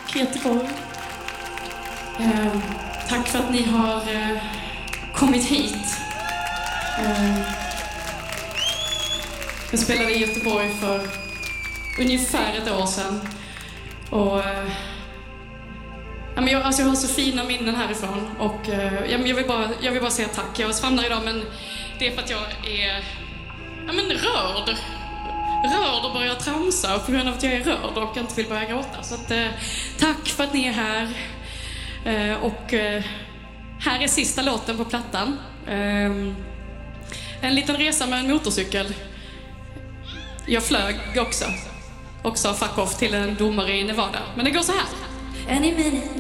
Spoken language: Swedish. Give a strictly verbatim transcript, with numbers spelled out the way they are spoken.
Tack Göteborg. Eh, tack för att ni har eh, kommit hit. Eh, jag spelade i Göteborg för ungefär ett år sedan. Och eh, ja, men jag, alltså jag har så fina minnen härifrån. Och eh, jag, jag, vill bara, jag vill bara säga tack. Jag svamlar idag, men det är för att jag är ja, men rörd. Rörd och börjar tramsa på grund av att jag är rörd och inte vill börja gråta. Så att, eh, tack för att ni är här. Eh, och eh, här är sista låten på plattan. Eh, en liten resa med en motorcykel. Jag flög också. Och sa fuck off till en domare i Nevada. Men det går så här. Any minute